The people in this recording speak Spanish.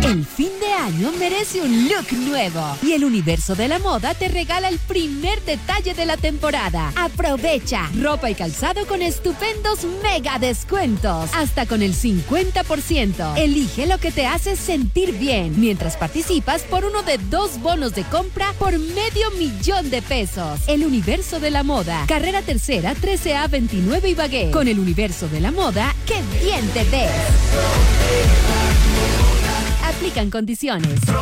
El fin de año merece un look nuevo y el Universo de la Moda te regala el primer detalle de la temporada. Aprovecha ropa y calzado con estupendos mega descuentos, hasta con el 50%. Elige lo que te hace sentir bien, mientras participas por uno de 2 bonos de compra por $500,000 El Universo de la Moda, Carrera Tercera, 13A 29 Ibagué. Con el Universo de la Moda, ¡qué bien te ves! Aplican condiciones.